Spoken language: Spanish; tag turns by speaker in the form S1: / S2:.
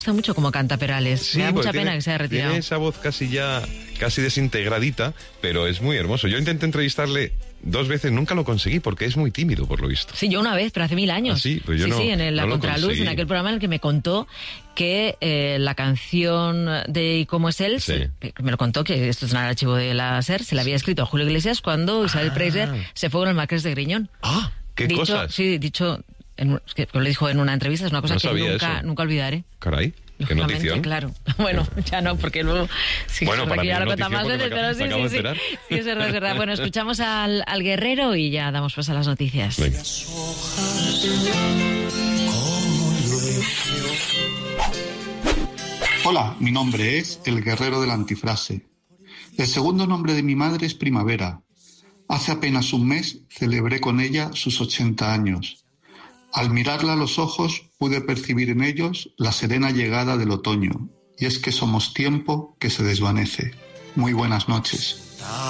S1: gusta mucho como canta Perales.
S2: Sí,
S1: me da mucha
S2: tiene,
S1: pena que se haya retirado.
S2: Tiene esa voz casi desintegradita, pero es muy hermoso. Yo intenté entrevistarle 2 veces, nunca lo conseguí porque es muy tímido, por lo visto.
S1: Sí, yo una vez, pero hace 1000 años.
S2: ¿Ah, sí? Pues yo
S1: sí, en La Contraluz, en aquel programa en el que me contó que la canción de ¿Y cómo es él?
S2: Sí.
S1: Me lo contó, que esto es un archivo de la SER, se la había escrito a Julio Iglesias cuando Isabel Preisler se fue con el Marqués de Griñón.
S2: ¡Ah! ¿Qué cosas?
S1: Sí, dicho, que lo dijo en una entrevista, es una cosa que nunca olvidaré.
S2: Caray. ¿Qué notición?
S1: Claro. Bueno, ya no, porque luego... Sí,
S2: bueno, para mí
S1: ya
S2: es
S1: lo contado más veces, pero sí. Sí, es verdad. Bueno, escuchamos al Guerrero y ya damos paso a las noticias.
S2: Venga.
S3: Hola, mi nombre es El Guerrero de la Antifrase. El segundo nombre de mi madre es Primavera. Hace apenas un mes celebré con ella sus 80 años. Al mirarla a los ojos pude percibir en ellos la serena llegada del otoño, y es que somos tiempo que se desvanece. Muy buenas noches.